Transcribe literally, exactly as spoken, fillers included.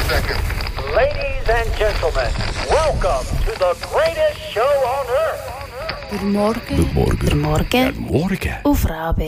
Ladies and gentlemen, welcome to the greatest show on earth. Guten Morgen. Guten Morgen. Guten Morgen. Guten Morgen. Auf R A B.